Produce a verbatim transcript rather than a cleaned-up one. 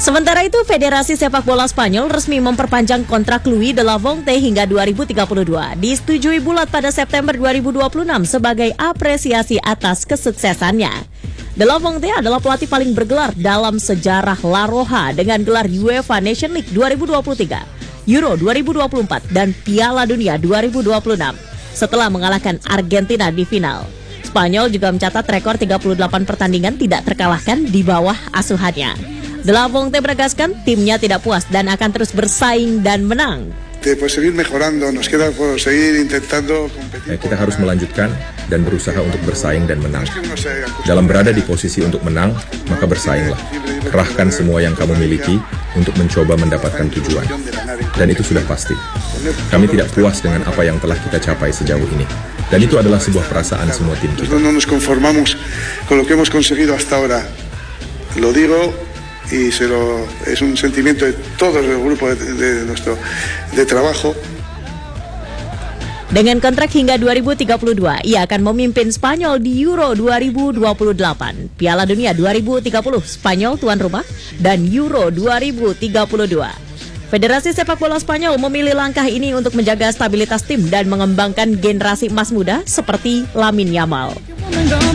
Sementara itu, Federasi Sepak Bola Spanyol resmi memperpanjang kontrak Luis de la Fuente hingga dua ribu tiga puluh dua. Disetujui bulat pada September dua ribu dua puluh enam sebagai apresiasi atas kesuksesannya. De la Fuente adalah pelatih paling bergelar dalam sejarah La Roja dengan gelar UEFA Nation League dua ribu dua puluh tiga, Euro dua ribu dua puluh empat, dan Piala Dunia dua ribu dua puluh enam setelah mengalahkan Argentina di final. Spanyol juga mencatat rekor tiga puluh delapan pertandingan tidak terkalahkan di bawah asuhannya. De la Fuente menegaskan timnya tidak puas dan akan terus bersaing dan menang. Ya, kita harus melanjutkan dan berusaha untuk bersaing dan menang. Dalam berada di posisi untuk menang, maka bersainglah. Kerahkan semua yang kamu miliki untuk mencoba mendapatkan tujuan. Dan itu sudah pasti. Kami tidak puas dengan apa yang telah kita capai sejauh ini. Dan itu adalah sebuah perasaan semua tim kita. No nos conformamos con lo que hemos conseguido hasta ahora. Lo digo y se lo, es un sentimiento de todo el grupo de, de nuestro de trabajo. Dengan kontrak hingga dua ribu tiga puluh dua, ia akan memimpin Spanyol di Euro dua ribu dua puluh delapan, Piala Dunia dua ribu tiga puluh, Spanyol tuan rumah, dan Euro dua ribu tiga puluh dua. Federasi Sepak Bola Spanyol memilih langkah ini untuk menjaga stabilitas tim dan mengembangkan generasi emas muda seperti Lamine Yamal.